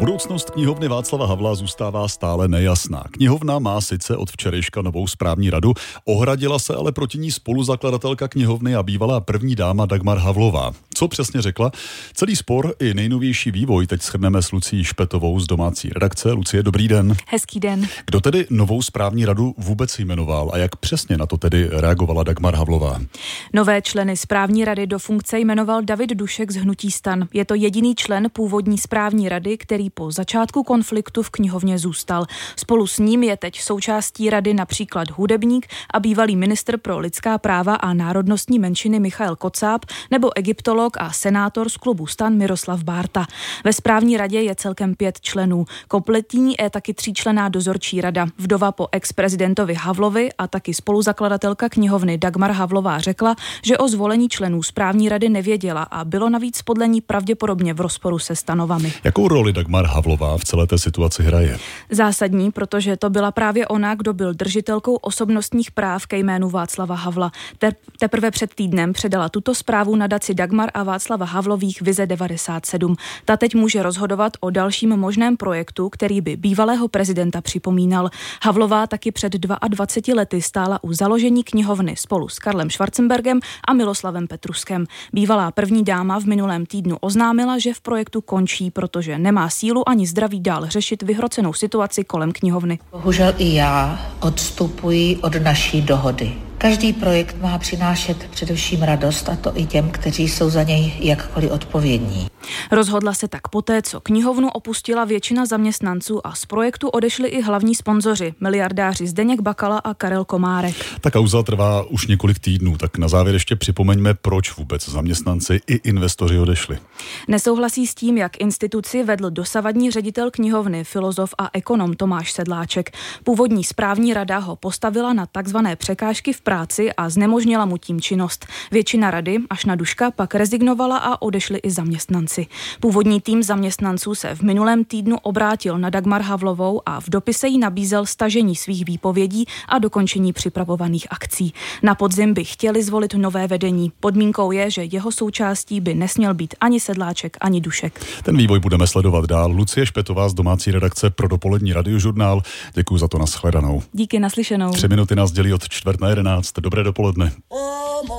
Budoucnost knihovny Václava Havla zůstává stále nejasná. Knihovna má sice od včerejška novou správní radu, ohradila se ale proti ní spoluzakladatelka knihovny a bývalá první dáma Dagmar Havlová. Co přesně řekla? Celý spor i nejnovější vývoj teď shrneme s Lucií Špetovou z domácí redakce. Lucie, dobrý den. Hezký den. Kdo tedy novou správní radu vůbec jmenoval a jak přesně na to tedy reagovala Dagmar Havlová? Nové členy správní rady do funkce jmenoval David Dušek z hnutí STAN. Je to jediný člen původní správní rady, který po začátku konfliktu v knihovně zůstal. Spolu s ním je teď součástí rady například hudebník a bývalý ministr pro lidská práva a národnostní menšiny Michael Kocáb nebo egyptolog a senátor z klubu STAN Miroslav Bárta. Ve správní radě je celkem 5 členů. Kompletní je taky 3členná dozorčí rada. Vdova po ex-prezidentovi Havlovi a taky spoluzakladatelka knihovny Dagmar Havlová řekla, že o zvolení členů správní rady nevěděla a bylo navíc podle ní pravděpodobně v rozporu se stanovami. Jakou roli Dagmar Havlová v celé té situaci hraje? Zásadní, protože to byla právě ona, kdo byl držitelkou osobnostních práv ke jménu Václava Havla. Teprve před týdnem předala tuto zprávu nadaci Dagmar a Václava Havlových Vize 97. Ta teď může rozhodovat o dalším možném projektu, který by bývalého prezidenta připomínal. Havlová taky před 22 lety stála u založení knihovny spolu s Karlem Schwarzenbergem a Miloslavem Petruskem. Bývalá první dáma v minulém týdnu oznámila, že v projektu končí, protože nemá sílu ani zdraví dál řešit vyhrocenou situaci kolem knihovny. Bohužel i já odstupuji od naší dohody. Každý projekt má přinášet především radost, a to i těm, kteří jsou za něj jakkoliv odpovědní. Rozhodla se tak poté, co knihovnu opustila většina zaměstnanců a z projektu odešli i hlavní sponzoři, miliardáři Zdeněk Bakala a Karel Komárek. Ta kauza trvá už několik týdnů, tak na závěr ještě připomeňme, proč vůbec zaměstnanci i investoři odešli. Nesouhlasí s tím, jak instituci vedl dosavadní ředitel knihovny, filozof a ekonom Tomáš Sedláček. Původní správní rada ho postavila na takzvané překážky v práci a znemožnila mu tím činnost. Většina rady, až na Duška, pak rezignovala a odešli i zaměstnanci. Původní tým zaměstnanců se v minulém týdnu obrátil na Dagmar Havlovou a v dopise jí nabízel stažení svých výpovědí a dokončení připravovaných akcí. Na podzim by chtěli zvolit nové vedení. Podmínkou je, že jeho součástí by nesměl být ani Sedláček, ani Dušek. Ten vývoj budeme sledovat dál. Lucie Špetová z domácí redakce pro dopolední Radiožurnál. Děkuji za to, nashledanou. Díky, naslyšenou. 3 minuty nás dělí od 10:45. Dobré dopoledne.